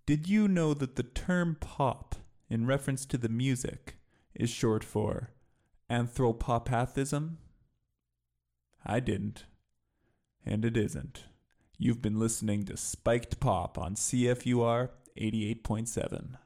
Did you know that the term pop, in reference to the music, is short for anthropopathism? I didn't. And it isn't. You've been listening to Spiked Pop on CFUR 88.7.